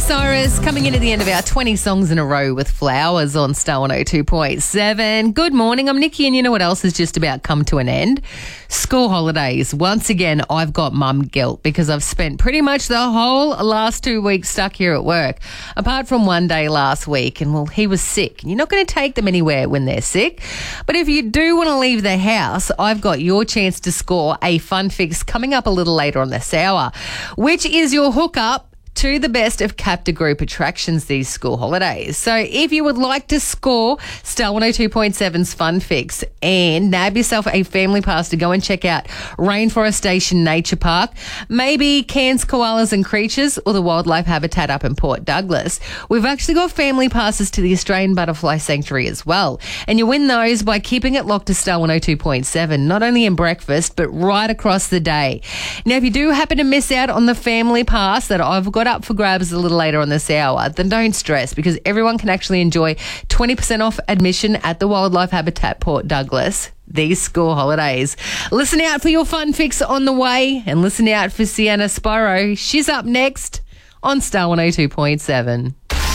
Cyrus coming in at the end of our 20 songs in a row with Flowers on Star 102.7. Good morning, I'm Nikki, and you know what else has just about come to an end? School holidays. Once again, I've got mum guilt because I've spent pretty much the whole last 2 weeks stuck here at work, apart from one day last week, and well, he was sick. You're not going to take them anywhere when they're sick, but if you do want to leave the house, I've got your chance to score a fun fix coming up a little later on this hour, which is your hookup to the best of Capta Group attractions these school holidays. So if you would like to score Star 102.7's Fun Fix and nab yourself a family pass to go and check out Rainforest Station Nature Park, maybe Cairns Koalas and Creatures or the Wildlife Habitat up in Port Douglas, we've actually got family passes to the Australian Butterfly Sanctuary as well. And you win those by keeping it locked to Star 102.7, not only in breakfast, but right across the day. Now, if you do happen to miss out on the family pass that I've got up for grabs a little later on this hour, then don't stress, because everyone can actually enjoy 20% off admission at the Wildlife Habitat Port Douglas these school holidays. Listen out for your fun fix on the way, and listen out for Sienna Sparrow. She's up next on Star 102.7.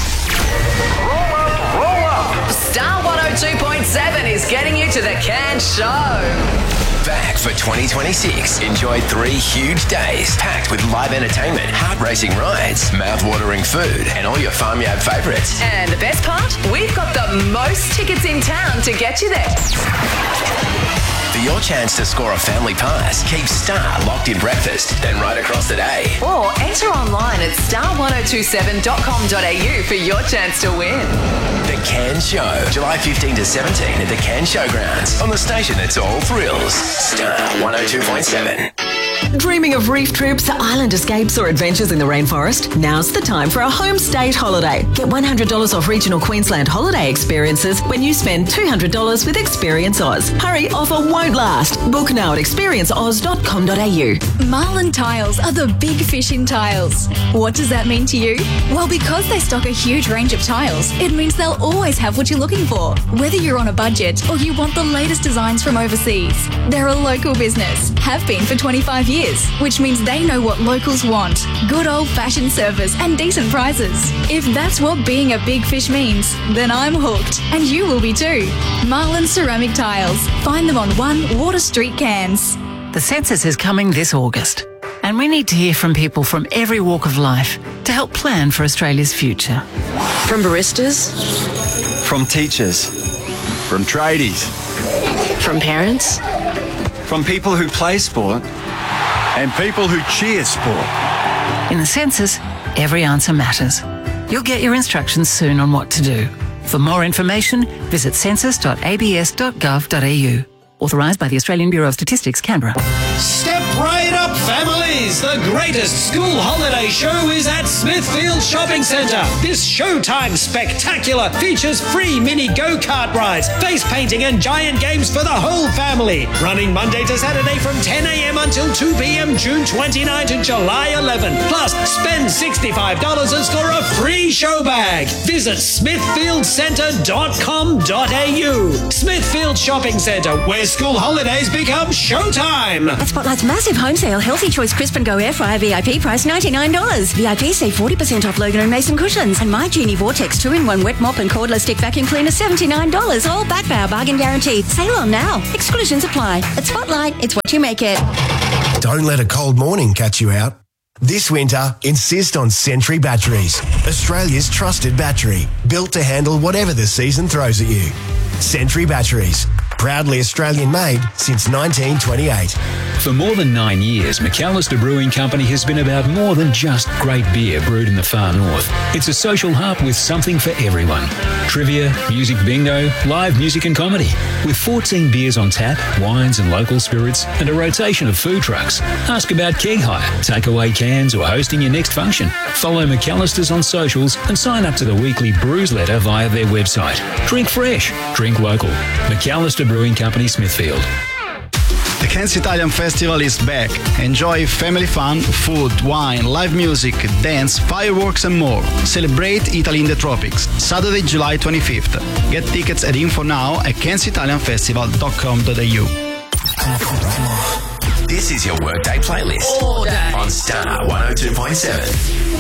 Roll up! Star 102.7 is getting you to the Cairns Show. Back for 2026. Enjoy 3 huge days packed with live entertainment, heart-racing rides, mouth-watering food, and all your farmyard favourites. And the best part? We've got the most tickets in town to get you there. For your chance to score a family pass, keep Star locked in breakfast, then right across the day. Or enter online at star1027.com.au for your chance to win. The Cairns Show, July 15 to 17 at the Cairns Showgrounds, on the station that's all thrills. Star 102.7. Dreaming of reef trips, island escapes or adventures in the rainforest? Now's the time for a home state holiday. Get $100 off regional Queensland holiday experiences when you spend $200 with Experience Oz. Hurry, offer won't last. Book now at experienceoz.com.au. Marlin Tiles are the big fish in tiles. What does that mean to you? Well, because they stock a huge range of tiles, it means they'll always have what you're looking for, whether you're on a budget or you want the latest designs from overseas. They're a local business, have been for 25 years, which means they know what locals want. Good old-fashioned service and decent prices. If that's what being a big fish means, then I'm hooked, and you will be too. Marlin Ceramic Tiles. Find them on 1 Water Street, Cairns. The census is coming this August, and we need to hear from people from every walk of life to help plan for Australia's future. From baristas, from teachers, from tradies, from parents, from people who play sport and people who cheer sport. In the census, every answer matters. You'll get your instructions soon on what to do. For more information, visit census.abs.gov.au. Authorised by the Australian Bureau of Statistics, Canberra. Step right up, families! The greatest school holiday show is at Smithfield Shopping Centre. This Showtime spectacular features free mini go-kart rides, face painting and giant games for the whole family. Running Monday to Saturday from 10 a.m. until 2 p.m. June 29 to July 11. Plus, spend $65 and score a free show bag. Visit smithfieldcentre.com.au. Smithfield Shopping Centre, where school holidays become showtime. At Spotlight's massive home sale, Healthy Choice Crisp and Go Air Fryer VIP price $99. VIP save 40% off Logan and Mason cushions. And My Genie Vortex 2-in-1 wet mop and cordless stick vacuum cleaner $79. All backed by our bargain guarantee. Sale on now. Exclusions apply. At Spotlight, it's what you make it. Don't let a cold morning catch you out. This winter, insist on Sentry Batteries, Australia's trusted battery, built to handle whatever the season throws at you. Sentry Batteries, proudly Australian-made since 1928. For more than 9 years, McAllister Brewing Company has been about more than just great beer brewed in the far north. It's a social hub with something for everyone. Trivia, music bingo, live music and comedy. With 14 beers on tap, wines and local spirits, and a rotation of food trucks. Ask about keg hire, takeaway cans, or hosting your next function. Follow McAllister's on socials and sign up to the weekly brews letter via their website. Drink fresh, drink local. McAllister Brewing Company, Smithfield. The Cairns Italian Festival is back. Enjoy family fun, food, wine, live music, dance, fireworks and more. Celebrate Italy in the tropics. Saturday, July 25th. Get tickets at info now at cairnsitalianfestival.com.au. This is your workday playlist on Star 102.7.